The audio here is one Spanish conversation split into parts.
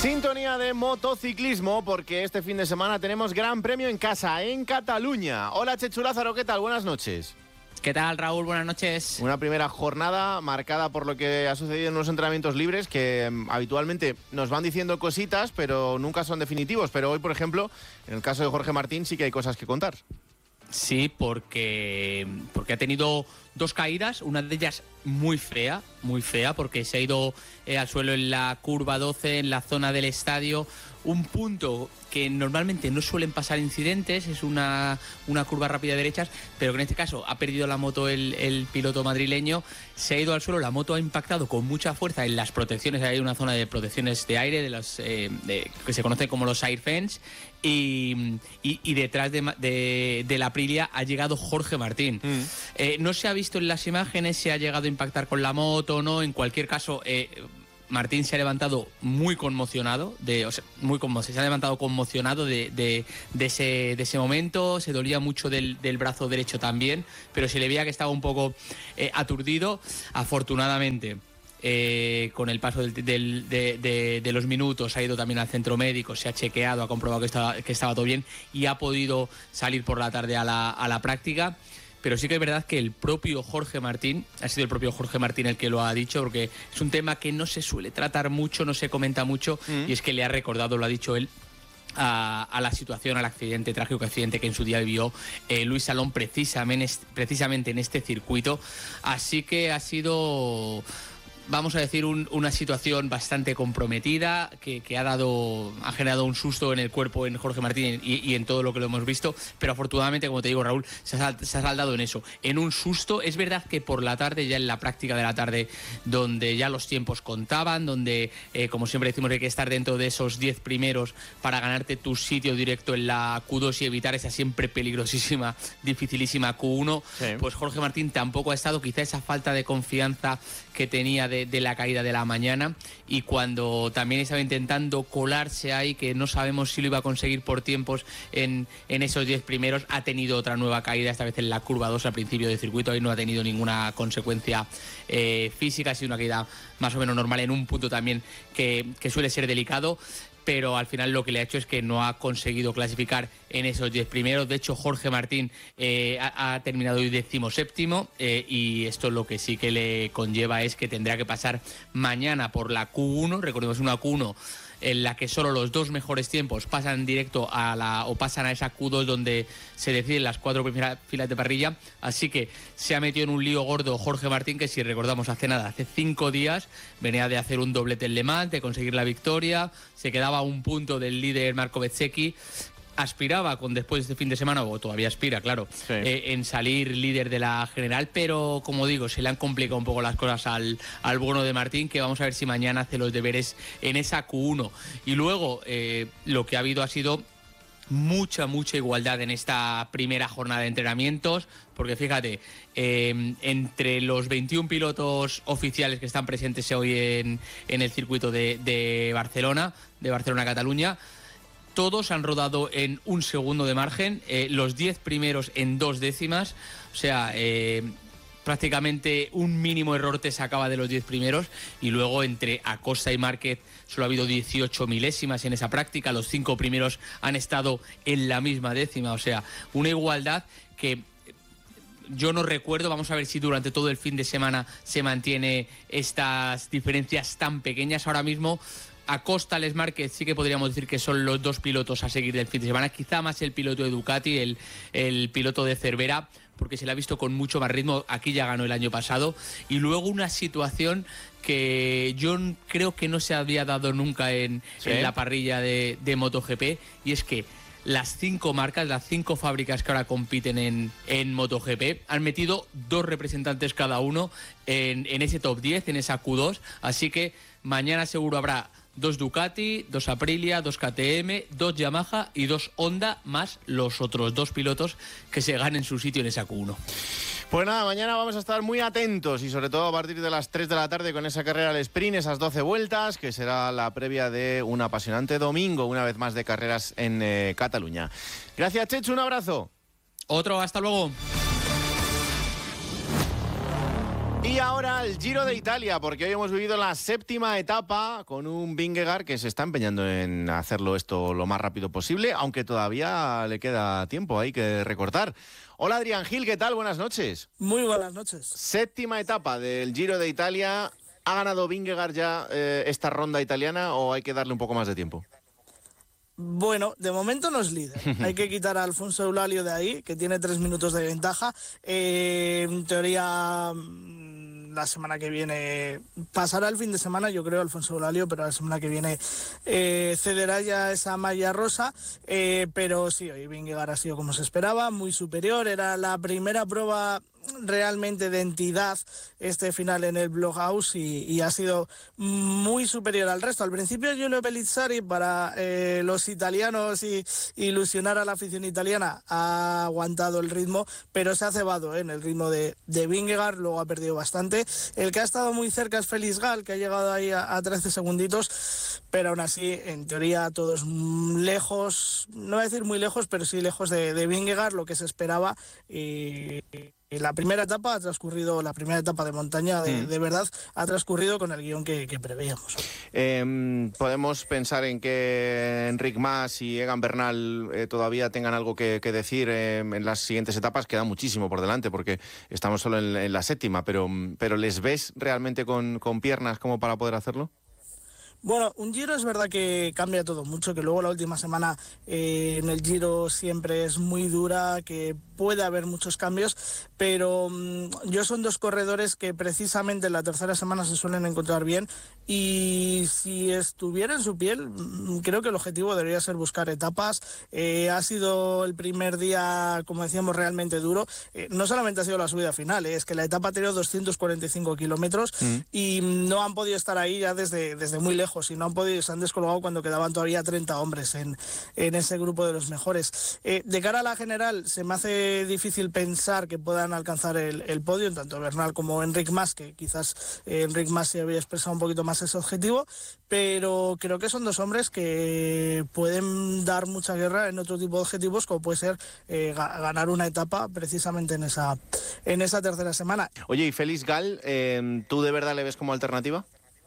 Sintonía de motociclismo, porque este fin de semana tenemos Gran Premio en casa, en Cataluña. Hola, Chechu Lázaro, ¿qué tal? Buenas noches. ¿Qué tal, Raúl? Buenas noches. Una primera jornada marcada por lo que ha sucedido en unos entrenamientos libres que habitualmente nos van diciendo cositas, pero nunca son definitivos. Pero hoy, por ejemplo, en el caso de Jorge Martín, sí que hay cosas que contar. Sí, porque ha tenido dos caídas, una de ellas muy fea, porque se ha ido al suelo en la curva 12, en la zona del estadio, un punto que normalmente no suelen pasar incidentes, es una curva rápida de derechas, pero que en este caso ha perdido la moto el piloto madrileño, se ha ido al suelo, la moto ha impactado con mucha fuerza en las protecciones, hay una zona de protecciones de aire, que se conoce como los air fence, y detrás de la Aprilia ha llegado Jorge Martín. No se ha visto en las imágenes si ha llegado a impactar con la moto o no, en cualquier caso... Martín se ha levantado muy conmocionado, se ha levantado conmocionado de ese momento, se dolía mucho del brazo derecho también, pero se le veía que estaba un poco aturdido. Afortunadamente, con el paso de los minutos ha ido también al centro médico, se ha chequeado, ha comprobado que estaba todo bien y ha podido salir por la tarde a la práctica. Pero sí que es verdad que el propio Jorge Martín, ha sido el propio Jorge Martín el que lo ha dicho, porque es un tema que no se suele tratar mucho, no se comenta mucho, y es que le ha recordado, lo ha dicho él, a la situación, al trágico accidente que en su día vivió Luis Salón precisamente en este circuito. Así que ha sido... vamos a decir, una situación bastante comprometida que ha generado un susto en el cuerpo en Jorge Martín y en todo lo que lo hemos visto, pero afortunadamente, como te digo, Raúl, se ha saldado en eso, en un susto. Es verdad que por la tarde, ya en la práctica de la tarde, donde ya los tiempos contaban, donde, como siempre decimos, hay que estar dentro de esos 10 primeros para ganarte tu sitio directo en la Q2 y evitar esa siempre peligrosísima, dificilísima Q1, sí. Pues Jorge Martín tampoco ha estado, quizá esa falta de confianza que tenía de la caída de la mañana, y cuando también estaba intentando colarse ahí, que no sabemos si lo iba a conseguir por tiempos en esos 10 primeros, ha tenido otra nueva caída, esta vez en la curva 2 al principio del circuito. Ahí no ha tenido ninguna consecuencia física, ha sido una caída más o menos normal en un punto también que suele ser delicado, pero al final lo que le ha hecho es que no ha conseguido clasificar en esos 10 primeros. De hecho, Jorge Martín ha terminado hoy 17º, y esto lo que sí que le conlleva es que tendrá que pasar mañana por la Q1, recordemos una Q1 en la que solo los dos mejores tiempos pasan directo pasan a esa Q2 donde se deciden las 4 primeras filas de parrilla. Así que se ha metido en un lío gordo Jorge Martín, que si recordamos hace 5 días venía de hacer un doblete en Le Mans, de conseguir la victoria, se quedaba a un punto del líder Marco Bezzecchi. Aspiraba después de este fin de semana, o todavía aspira, claro, sí, en salir líder de la general, pero como digo, se le han complicado un poco las cosas al bueno de Martín, que vamos a ver si mañana hace los deberes en esa Q1. Y luego lo que ha habido ha sido mucha igualdad en esta primera jornada de entrenamientos, porque fíjate, entre los 21 pilotos oficiales que están presentes hoy en el circuito de Barcelona-Cataluña, todos han rodado en un segundo de margen, los 10 primeros en 2 décimas, o sea, prácticamente un mínimo error te sacaba de los 10 primeros, y luego entre Acosta y Márquez solo ha habido 18 milésimas en esa práctica, los 5 primeros han estado en la misma décima, o sea, una igualdad que yo no recuerdo. Vamos a ver si durante todo el fin de semana se mantiene estas diferencias tan pequeñas. Ahora mismo Acosta, Alex Márquez sí que podríamos decir que son los dos pilotos a seguir del fin de semana, quizá más el piloto de Ducati, el piloto de Cervera, porque se le ha visto con mucho más ritmo. Aquí ya ganó el año pasado. Y luego una situación que yo creo que no se había dado nunca en la parrilla de MotoGP, y es que las 5 marcas, las 5 fábricas que ahora compiten en MotoGP han metido 2 representantes cada uno en ese top 10, en esa Q2, así que mañana seguro habrá 2 Ducati, 2 Aprilia, 2 KTM, 2 Yamaha y 2 Honda, más los otros 2 pilotos que se ganen su sitio en esa Q1. Pues nada, mañana vamos a estar muy atentos, y sobre todo a partir de las 3 de la tarde con esa carrera al sprint, esas 12 vueltas, que será la previa de un apasionante domingo, una vez más, de carreras en Cataluña. Gracias, Chechu, un abrazo. Otro, hasta luego. Y ahora el Giro de Italia, porque hoy hemos vivido la 7ª etapa con un Vingegaard que se está empeñando en hacerlo esto lo más rápido posible, aunque todavía le queda tiempo, hay que recortar. Hola Adrián Gil, ¿qué tal? Buenas noches. Muy buenas noches. 7ª etapa del Giro de Italia. ¿Ha ganado Vingegaard ya esta ronda italiana o hay que darle un poco más de tiempo? Bueno, de momento no es líder. Hay que quitar a Alfonso Eulálio de ahí, que tiene 3 minutos de ventaja. En teoría, la semana que viene pasará el fin de semana, yo creo, Alfonso Eulálio, pero la semana que viene cederá ya esa malla rosa. Pero sí, hoy Vingegaard ha sido como se esperaba, muy superior. Era la primera prueba realmente de entidad este final en el Blockhaus y ha sido muy superior al resto. Al principio Giulio Pellizzari, para los italianos y ilusionar a la afición italiana, ha aguantado el ritmo, pero se ha cebado en el ritmo de Vingegaard, luego ha perdido bastante. El que ha estado muy cerca es Felix Gall, que ha llegado ahí a 13 segunditos, pero aún así, en teoría, todos lejos, no voy a decir muy lejos, pero sí lejos de Vingegaard, lo que se esperaba. La primera etapa de montaña de verdad ha transcurrido con el guión que preveíamos. Podemos pensar en que Enric Mas y Egan Bernal todavía tengan algo que decir en las siguientes etapas. Queda muchísimo por delante porque estamos solo en la 7ª, pero ¿les ves realmente con piernas como para poder hacerlo? Bueno, un Giro es verdad que cambia todo mucho, que luego la última semana en el Giro siempre es muy dura, que puede haber muchos cambios, pero yo son dos corredores que precisamente en la tercera semana se suelen encontrar bien, y si estuviera en su piel, creo que el objetivo debería ser buscar etapas. Ha sido el primer día, como decíamos, realmente duro. No solamente ha sido la subida final, es que la etapa ha tenido 245 kilómetros y no han podido estar ahí ya desde muy lejos. Y no han podido, se han descolgado cuando quedaban todavía 30 hombres en ese grupo de los mejores. De cara a la general, se me hace difícil pensar que puedan alcanzar el podio, tanto Bernal como Enric Mas, que quizás Enric Mas se había expresado un poquito más ese objetivo, pero creo que son dos hombres que pueden dar mucha guerra en otro tipo de objetivos, como puede ser ganar una etapa precisamente en esa tercera semana. Oye, ¿y Felix Gall, tú de verdad le ves como alternativa?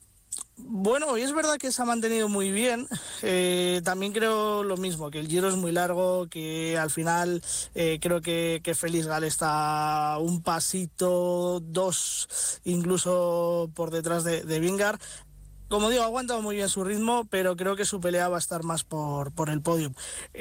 Bueno, hoy es verdad que se ha mantenido muy bien. También creo lo mismo, que el Giro es muy largo, que al final creo que Felix Gall está un pasito, 2 incluso por detrás de Vingegaard. Como digo, ha aguantado muy bien su ritmo, pero creo que su pelea va a estar más por el podio,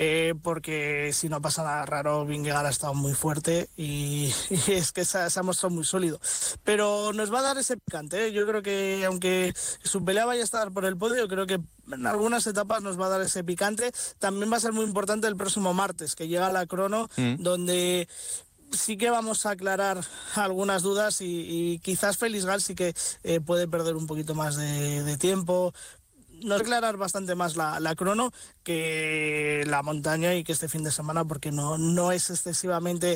porque si no pasa nada raro, Vingegaard ha estado muy fuerte y es que se ha mostrado muy sólido. Pero nos va a dar ese picante, ¿eh? Yo creo que aunque su pelea vaya a estar por el podio, creo que en algunas etapas nos va a dar ese picante. También va a ser muy importante el próximo martes, que llega la crono, donde sí que vamos a aclarar algunas dudas y quizás Felix Gall sí que puede perder un poquito más de tiempo. Nos va a aclarar bastante más la crono que la montaña y que este fin de semana, porque no es excesivamente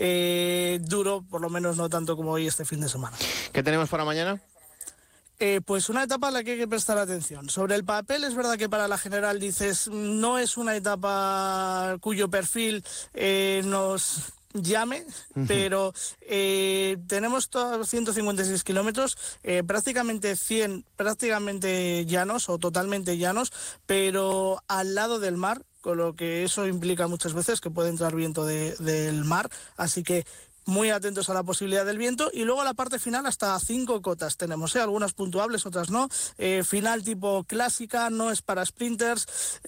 duro, por lo menos no tanto como hoy este fin de semana. ¿Qué tenemos para mañana? Pues una etapa a la que hay que prestar atención. Sobre el papel es verdad que para la general dices, no es una etapa cuyo perfil nos llame, pero tenemos 156 kilómetros, prácticamente 100, prácticamente llanos o totalmente llanos, pero al lado del mar, con lo que eso implica muchas veces que puede entrar viento del mar, así que muy atentos a la posibilidad del viento. Y luego a la parte final hasta 5 cotas tenemos, algunas puntuables, otras no. Final tipo clásica, no es para sprinters.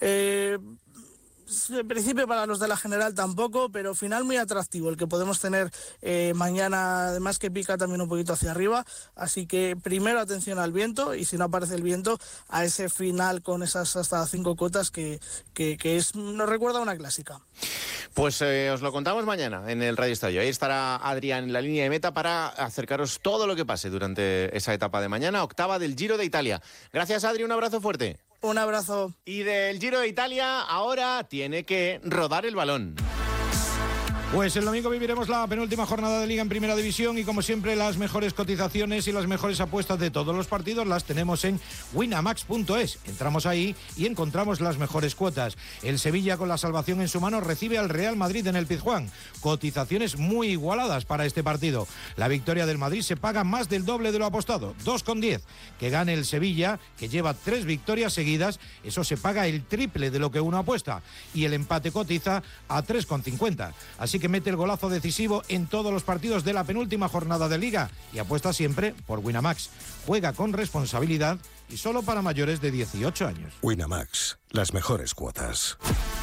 En principio para los de la general tampoco, pero final muy atractivo el que podemos tener mañana, además que pica también un poquito hacia arriba, así que primero atención al viento, y si no aparece el viento, a ese final con esas hasta 5 cotas que nos recuerda a una clásica. Pues os lo contamos mañana en el Radio Estadio. Ahí estará Adrián en la línea de meta para acercaros todo lo que pase durante esa etapa de mañana, 8ª del Giro de Italia. Gracias, Adri, un abrazo fuerte. Un abrazo. Y del Giro de Italia ahora tiene que rodar el balón. Pues el domingo viviremos la penúltima jornada de Liga en Primera División y como siempre las mejores cotizaciones y las mejores apuestas de todos los partidos las tenemos en winamax.es. Entramos ahí y encontramos las mejores cuotas. El Sevilla, con la salvación en su mano, recibe al Real Madrid en el Pizjuán. Cotizaciones muy igualadas para este partido. La victoria del Madrid se paga más del doble de lo apostado, 2,10. Que gane el Sevilla, que lleva 3 victorias seguidas, eso se paga el triple de lo que uno apuesta. Y el empate cotiza a 3,50. Así que mete el golazo decisivo en todos los partidos de la penúltima jornada de Liga y apuesta siempre por Winamax. Juega con responsabilidad y solo para mayores de 18 años. Winamax, las mejores cuotas.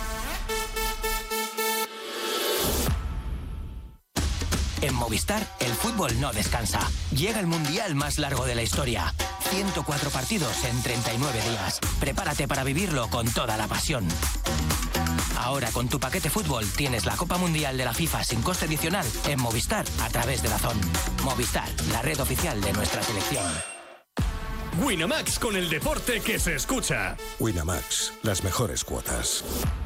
En Movistar, el fútbol no descansa. Llega el mundial más largo de la historia. 104 partidos en 39 días. Prepárate para vivirlo con toda la pasión. Ahora con tu paquete fútbol tienes la Copa Mundial de la FIFA sin coste adicional en Movistar a través de DAZN. Movistar, la red oficial de nuestra selección. Winamax, con el deporte que se escucha. Winamax, las mejores cuotas.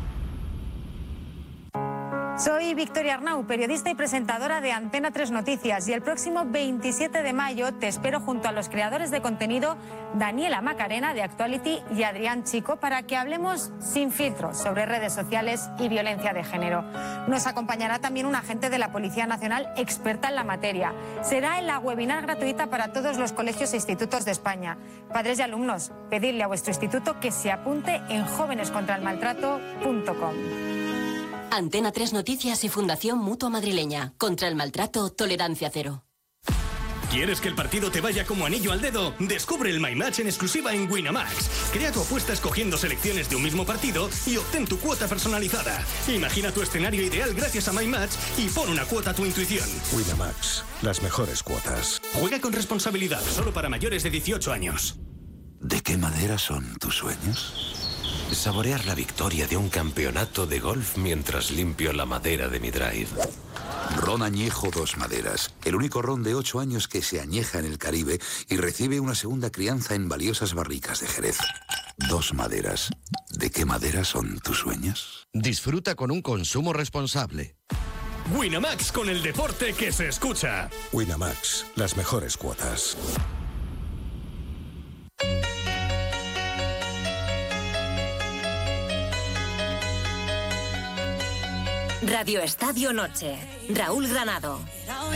Soy Victoria Arnau, periodista y presentadora de Antena 3 Noticias, y el próximo 27 de mayo te espero junto a los creadores de contenido Daniela Macarena de Actuality y Adrián Chico para que hablemos sin filtros sobre redes sociales y violencia de género. Nos acompañará también un agente de la Policía Nacional experta en la materia. Será en la webinar gratuita para todos los colegios e institutos de España. Padres y alumnos, pedidle a vuestro instituto que se apunte en jovenescontraelmaltrato.com. Antena 3 Noticias y Fundación Mutua Madrileña. Contra el maltrato, tolerancia cero. ¿Quieres que el partido te vaya como anillo al dedo? Descubre el My Match en exclusiva en Winamax. Crea tu apuesta escogiendo selecciones de un mismo partido y obtén tu cuota personalizada. Imagina tu escenario ideal gracias a My Match y pon una cuota a tu intuición. Winamax, las mejores cuotas. Juega con responsabilidad, solo para mayores de 18 años. ¿De qué madera son tus sueños? Saborear la victoria de un campeonato de golf mientras limpio la madera de mi drive. Ron Añejo Dos Maderas, el único ron de 8 años que se añeja en el Caribe y recibe una segunda crianza en valiosas barricas de Jerez. Dos Maderas. ¿De qué madera son tus sueños? Disfruta con un consumo responsable. Winamax, con el deporte que se escucha. Winamax, las mejores cuotas. Radio Estadio Noche. Raúl Granado.